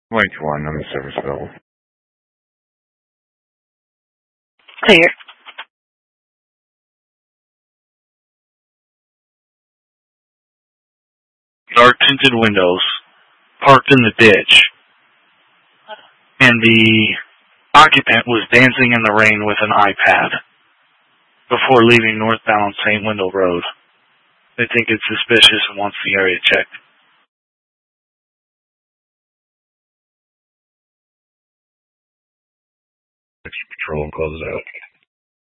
Wait one on the service bill. Clear. Dark tinted windows, parked in the ditch, and the occupant was dancing in the rain with an iPad before leaving northbound St. Wendell Road. They think it's suspicious and wants the area checked. Patrol and close it out.